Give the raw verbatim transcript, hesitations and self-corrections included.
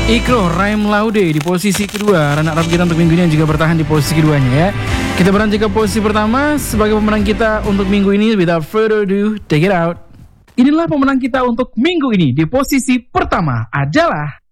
Ikro Raim Laude di posisi kedua, runner up kita untuk minggu ini yang juga bertahan di posisi keduanya ya. Kita beranjak ke posisi pertama sebagai pemenang kita untuk minggu ini. Without further ado, take it out. Inilah pemenang kita untuk minggu ini di posisi pertama adalah